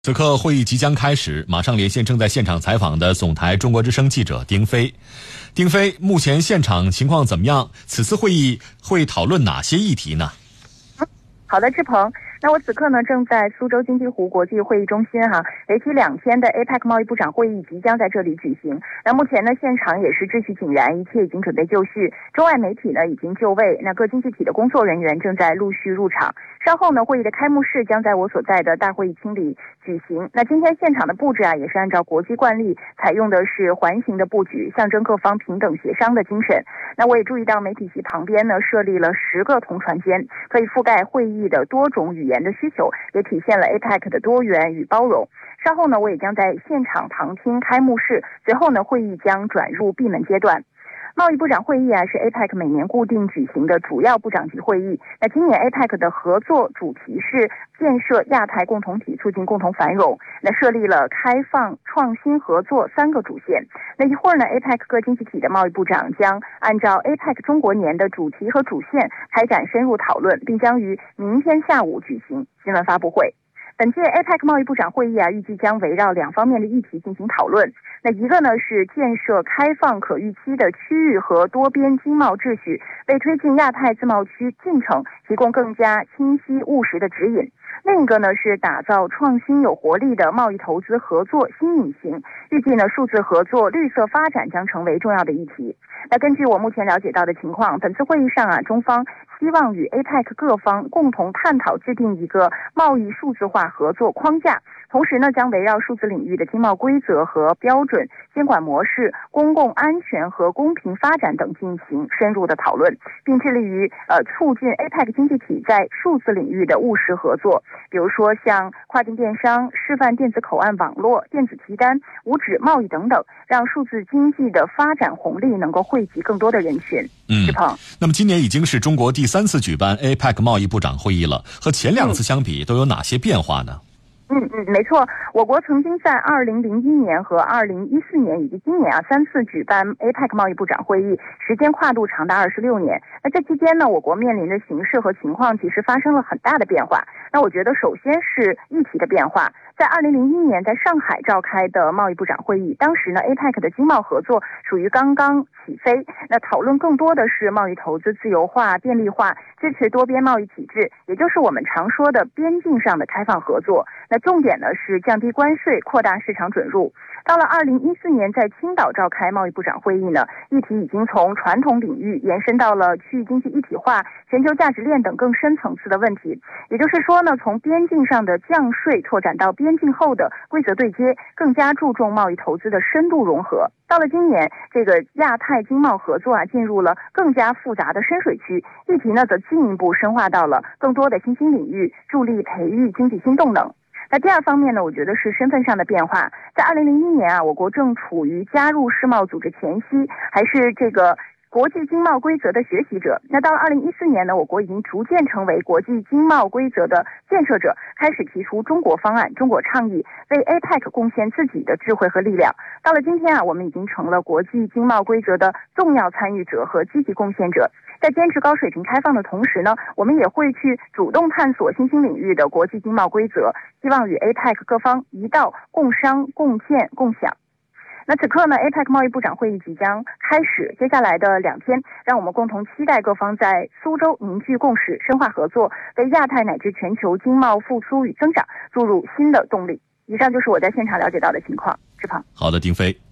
此刻会议即将开始，马上连线正在现场采访的总台中国之声记者丁飞。丁飞，目前现场情况怎么样？此次会议会讨论哪些议题呢？ 好的，志鹏。那我此刻呢正在苏州金鸡湖国际会议中心为期2天的 APEC 贸易部长会议即将在这里举行。那目前呢现场也是秩序井然，一切已经准备就绪，中外媒体呢已经就位，那各经济体的工作人员正在陆续入场。稍后呢会议的开幕式将在我所在的大会议厅里举行。那今天现场的布置也是按照国际惯例，采用的是环形的布局，象征各方平等协商的精神。那我也注意到媒体席旁边呢设立了10个同传间，可以覆盖会议的多种语言的需求，也体现了 APEC 的多元与包容。稍后呢我也将在现场旁听开幕式，随后呢会议将转入闭门阶段。贸易部长会议是 APEC 每年固定举行的主要部长级会议。那今年 APEC 的合作主题是建设亚太共同体，促进共同繁荣。那设立了开放、创新、合作3个主线。那一会儿呢 APEC 各经济体的贸易部长将按照 APEC 中国年的主题和主线开展深入讨论，并将于明天下午举行新闻发布会。本届 APEC 贸易部长会议预计将围绕2方面的议题进行讨论。那一个呢是建设开放可预期的区域和多边经贸秩序，为推进亚太自贸区进程提供更加清晰务实的指引。另一个呢是打造创新有活力的贸易投资合作新引擎，预计呢数字合作、绿色发展将成为重要的议题。那根据我目前了解到的情况，本次会议上中方希望与 APEC 各方共同探讨制定一个贸易数字化合作框架，同时呢将围绕数字领域的经贸规则和标准、监管模式、公共安全和公平发展等进行深入的讨论，并致力于促进 APEC 经济体在数字领域的务实合作，比如说像跨境电商、示范电子口岸网络、电子提单、无纸贸易等等，让数字经济的发展红利能够惠及更多的人群。 那么今年已经是中国第3次举办 APEC 贸易部长会议了，和前2次相比都有哪些变化呢？ 没错，我国曾经在2001年和2014年以及今年3次举办 APEC 贸易部长会议，时间跨度长达26年。那这期间呢，我国面临的形势和情况其实发生了很大的变化。那我觉得首先是议题的变化。在2001年在上海召开的贸易部长会议，当时呢 APEC 的经贸合作属于刚刚起飞，那讨论更多的是贸易投资自由化、便利化，支持多边贸易体制，也就是我们常说的边境上的开放合作。那重点呢是降低关税，扩大市场准入。到了2014年在青岛召开贸易部长会议呢，议题已经从传统领域延伸到了区域经济一体化、全球价值链等更深层次的问题。也就是说呢，从边境上的降税拓展到边境后的规则对接，更加注重贸易投资的深度融合。到了今年，这个亚太经贸合作进入了更加复杂的深水区，议题呢则进一步深化到了更多的新兴领域，助力培育经济新动能。那第2方面呢，我觉得是身份上的变化。在2001年我国正处于加入世贸组织前夕，还是这个国际经贸规则的学习者。那到了2014年呢，我国已经逐渐成为国际经贸规则的建设者，开始提出中国方案、中国倡议，为 APEC 贡献自己的智慧和力量。到了今天我们已经成了国际经贸规则的重要参与者和积极贡献者。在坚持高水平开放的同时呢，我们也会去主动探索新兴领域的国际经贸规则，希望与 APEC 各方一道共商、共建、共享。那此刻呢 APEC 贸易部长会议即将开始，接下来的2天，让我们共同期待各方在苏州凝聚共识，深化合作，为亚太乃至全球经贸复苏与增长注入新的动力。以上就是我在现场了解到的情况。志鹏。 好的，丁飞。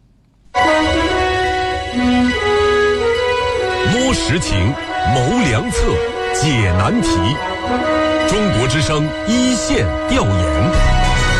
摸实情，谋良策，解难题。中国之声一线调研。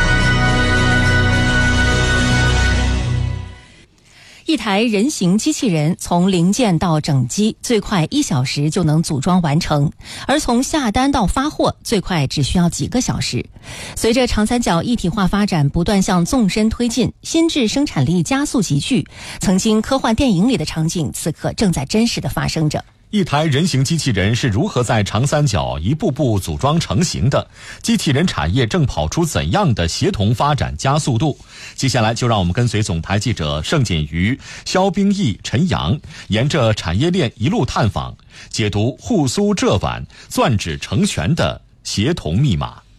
一台人形机器人从零件到整机最快1小时就能组装完成，而从下单到发货最快只需要几个小时。随着长三角一体化发展不断向纵深推进，新质生产力加速集聚，曾经科幻电影里的场景此刻正在真实的发生着。 一台人形机器人是如何在长三角一步步组装成型的？机器人产业正跑出怎样的协同发展加速度？接下来就让我们跟随总台记者盛锦瑜、肖冰毅、陈阳，沿着产业链一路探访，解读沪苏浙皖钻指成全的协同密码。